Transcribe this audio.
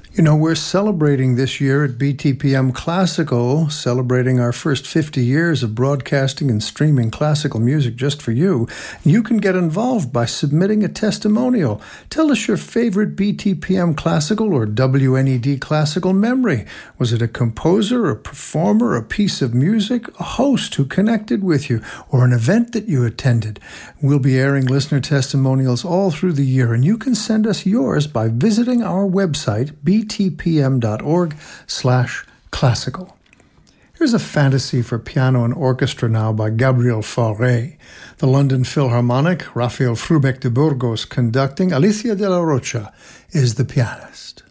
You know, we're celebrating this year at BTPM Classical, celebrating our first 50 years of broadcasting and streaming classical music just for you. You can get involved by submitting a testimonial. Tell us your favorite BTPM Classical or WNED Classical memory. Was it a composer, a performer, a piece of music, a host who connected with you, or an event that you attended? We'll be airing listener testimonials all through the year, and you can send us yours by visiting our website, btpm.org/classical. Here's a fantasy for piano and orchestra now by Gabriel Fauré. The London Philharmonic, Rafael Frubeck de Burgos conducting, Alicia de la Rocha is the pianist.